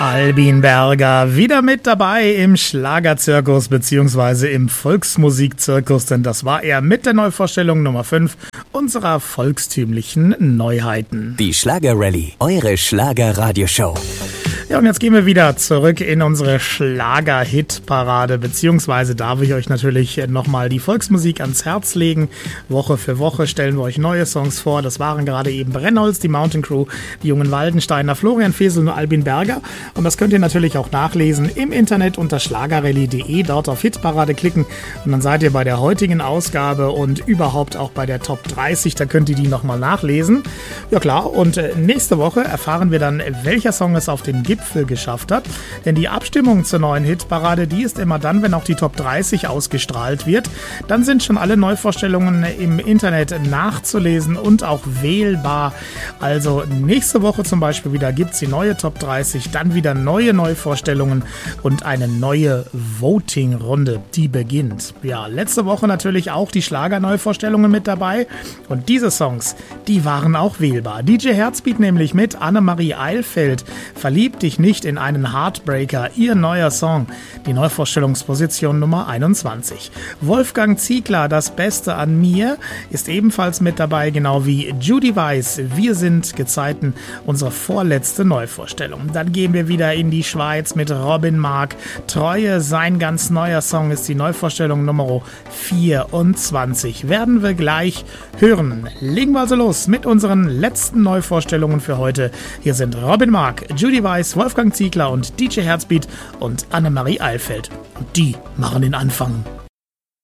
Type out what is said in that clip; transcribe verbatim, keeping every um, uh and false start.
Albin Berger wieder mit dabei im Schlagerzirkus bzw. im Volksmusikzirkus, denn das war er mit der Neuvorstellung Nummer fünf unserer volkstümlichen Neuheiten. Die Schlager-Rallye, eure Schlager-Radioshow. Ja, und jetzt gehen wir wieder zurück in unsere Schlager-Hit-Parade, beziehungsweise darf ich euch natürlich nochmal die Volksmusik ans Herz legen. Woche für Woche stellen wir euch neue Songs vor. Das waren gerade eben Brennholz, die Mountain Crew, die jungen Waldensteiner, Florian Fesel und Albin Berger. Und das könnt ihr natürlich auch nachlesen im Internet unter schlagerrallye punkt de, dort auf Hitparade klicken. Und dann seid ihr bei der heutigen Ausgabe und überhaupt auch bei der Top dreißig, da könnt ihr die nochmal nachlesen. Ja klar, und nächste Woche erfahren wir dann, welcher Song es auf den Gipfel geschafft hat, denn die Abstimmung zur neuen Hitparade, die ist immer dann, wenn auch die Top dreißig ausgestrahlt wird. Dann sind schon alle Neuvorstellungen im Internet nachzulesen und auch wählbar. Also nächste Woche zum Beispiel wieder gibt es die neue Top dreißig, dann wieder neue Neuvorstellungen und eine neue Voting-Runde, die beginnt. Ja, letzte Woche natürlich auch die Schlager-Neuvorstellungen mit dabei und diese Songs, die waren auch wählbar. D J Herzbeat nämlich mit Annemarie Eilfeld, Verliebt dich nicht in einen Heartbreaker, ihr neuer Song, die Neuvorstellungsposition Nummer einundzwanzig. Wolfgang Ziegler, Das Beste an mir, ist ebenfalls mit dabei, genau wie Judy Weiss, Wir sind Gezeiten, unsere vorletzte Neuvorstellung. Dann gehen wir wieder in die Schweiz mit Robin Mark, Treue, sein ganz neuer Song ist die Neuvorstellung Nummer vierundzwanzig. Werden wir gleich hören. Legen wir also los mit unseren letzten Neuvorstellungen für heute. Hier sind Robin Mark, Judy Weiss, Wolfgang Ziegler und D J Herzbeat und Annemarie Eilfeld. Und die machen den Anfang.